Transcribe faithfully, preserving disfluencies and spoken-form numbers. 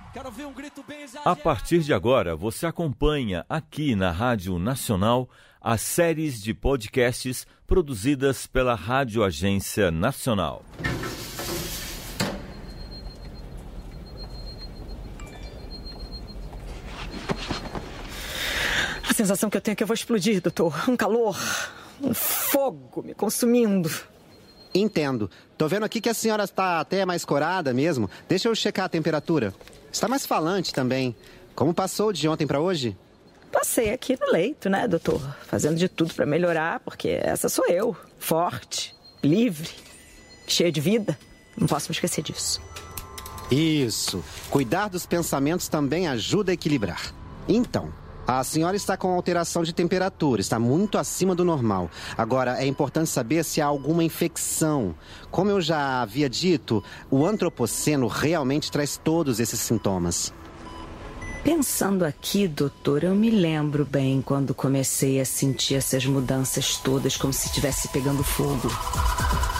A partir de agora, você acompanha aqui na Rádio Nacional as séries de podcasts produzidas pela Rádio Agência Nacional. A sensação que eu tenho é que eu vou explodir, doutor. Um calor, um fogo me consumindo. Entendo. Tô vendo aqui que a senhora está até mais corada mesmo. Deixa eu checar a temperatura. Está mais falante também. Como passou de ontem para hoje? Passei aqui no leito, né, doutor? Fazendo de tudo para melhorar, porque essa sou eu. Forte, livre, cheia de vida. Não posso me esquecer disso. Isso. Cuidar dos pensamentos também ajuda a equilibrar. Então, a senhora está com alteração de temperatura, está muito acima do normal. Agora, é importante saber se há alguma infecção. Como eu já havia dito, o antropoceno realmente traz todos esses sintomas. Pensando aqui, doutor, eu me lembro bem quando comecei a sentir essas mudanças todas, como se estivesse pegando fogo.